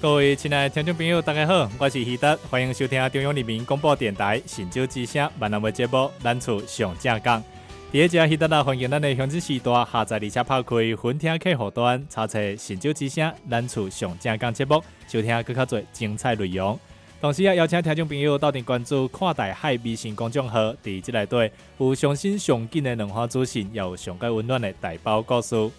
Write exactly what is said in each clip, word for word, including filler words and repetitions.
各位亲爱的听众朋友，大家好，我是希德，欢迎收听中央人民广播电台神州之声闽南话节目《咱厝上正讲》。第一集希德啦，欢迎咱的乡亲时代下载而且拍开分听客户端，查册神州之声咱厝上正讲节目，收听更较多精彩内容。同时也邀请听众朋友到店关注看大海微信公众号，伫即内底有上新上紧的两花资讯，也有上界温暖的大包故事。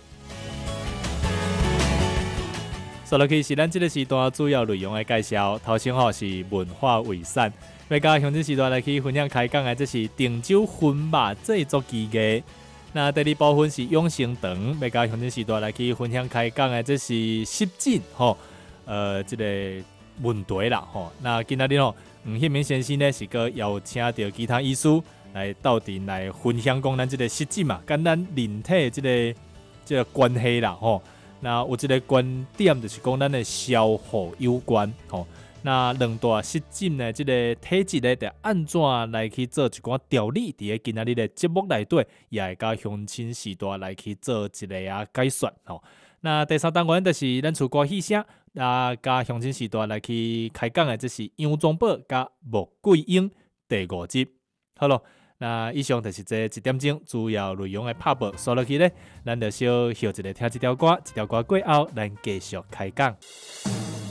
说落去是咱这个时段主要内容的介绍。头先吼是文化遗产，要甲乡亲时代来去分享开讲的，这是定州薰肉制作技艺。那第二部分是永生堂，要甲乡亲时代来去分享开讲的，这是湿疹吼，呃，这个问题啦吼。那今仔日吼，黄显明先生呢是个邀请到其他医师来斗阵来分享讲咱这个湿疹嘛，跟咱人体这个这个关系啦吼。那有一个观点就是讲咱的消耗有关吼。那两大湿疹的这个体质呢，得安怎来去做一寡调理？伫个今仔日的节目内底，也会甲乡亲时代来去做一个啊解说吼。那第三单元就是咱厝歌戏声，啊，甲乡亲时代来去开讲的，这是杨宗保甲穆桂英第五集。好咯。那以上就是这一点钟主要内容的拍报，说落去呢，咱就小休一个听一条歌，一条歌过后，咱继续开讲。